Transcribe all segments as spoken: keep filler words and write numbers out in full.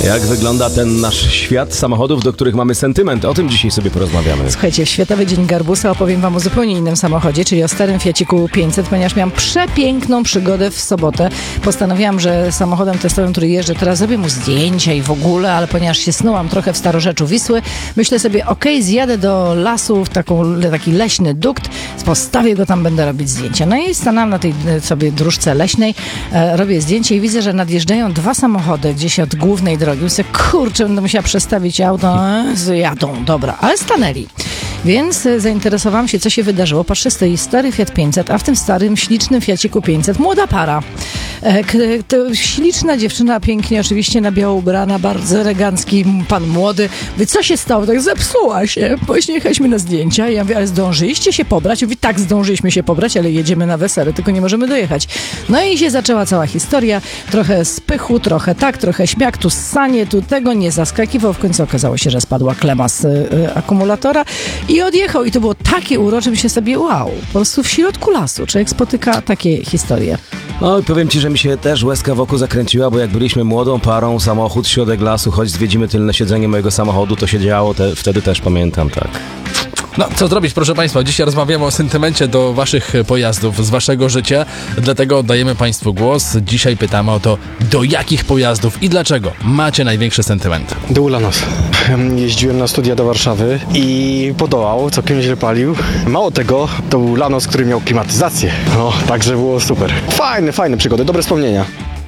Jak wygląda ten nasz świat samochodów, do których mamy sentyment? O tym dzisiaj sobie porozmawiamy. Słuchajcie, w Światowy Dzień Garbusa opowiem wam o zupełnie innym samochodzie, czyli o starym Fiaciku pięćset, ponieważ miałam przepiękną przygodę w sobotę. Postanowiłam, że samochodem testowym, który jeżdżę, teraz zrobię mu zdjęcia i w ogóle, ale ponieważ się snułam trochę w starorzeczu Wisły, myślę sobie, okej, okay, zjadę do lasu w taką, taki leśny dukt, postawię go tam, będę robić zdjęcia. No i stanęłam na tej sobie dróżce leśnej, e, robię zdjęcie i widzę, że nadjeżdżają dwa samochody gdzieś od głównej drogi. Myślę, kurczę, będę musiała przestawić auto, e, jadą, dobra, ale stanęli. Więc zainteresowałam się, co się wydarzyło. Patrzę, stoi stary Fiat pięćset, a w tym starym, ślicznym Fiaciku pięćset młoda para. E, k, to śliczna dziewczyna, pięknie oczywiście na biało ubrana, bardzo elegancki pan młody. Mówi, co się stało? Tak zepsuła się. Później jechaliśmy na zdjęcia i ja mówię, ale zdążyliście się pobrać? Mówi, tak, zdążyliśmy się pobrać, ale jedziemy na wesele, tylko nie możemy dojechać. No i się zaczęła cała historia. Trochę spychu, trochę tak, trochę śmiak, tu ssanie, tu tego, nie zaskakiwał. W końcu okazało się, że spadła klema z y, akumulatora i odjechał. I to było takie urocze, myślę sobie, wow, po prostu w środku lasu człowiek spotyka takie historie. No i powiem ci, że mi się też łezka wokół zakręciła, bo jak byliśmy młodą parą, samochód, środek lasu, choć zwiedzimy tylne siedzenie mojego samochodu, to się działo, te, wtedy też pamiętam, tak. No, co zrobić, proszę Państwa? Dzisiaj rozmawiamy o sentymencie do Waszych pojazdów z Waszego życia, dlatego oddajemy Państwu głos. Dzisiaj pytamy o to, do jakich pojazdów i dlaczego macie największy sentyment? Do Ulanos. Jeździłem na studia do Warszawy i podołał, całkiem źle palił. Mało tego, to był Lanos, który miał klimatyzację. No, także było super. Fajne, fajne przygody, dobre wspomnienia.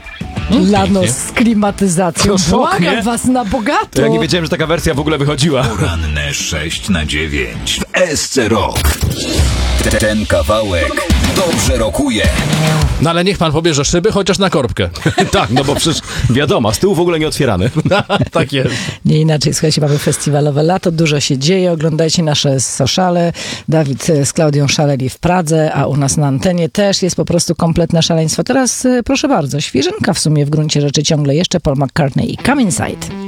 Lanos z klimatyzacją. Błagam was na bogato. To ja nie wiedziałem, że taka wersja w ogóle wychodziła. Poranne sześć na dziewięć w S C Rock. Ten kawałek dobrze rokuje. No ale niech pan pobierze szyby, chociaż na korbkę. Tak, no bo przecież wiadomo, z tyłu w ogóle nie otwierany. Tak jest. Nie inaczej, słuchajcie, mamy festiwalowe lato, dużo się dzieje, oglądajcie nasze sociale. Dawid z Klaudią szaleli w Pradze, a u nas na antenie też jest po prostu kompletne szaleństwo. Teraz proszę bardzo, świeżynka w sumie w gruncie rzeczy ciągle jeszcze Paul McCartney i Come Inside.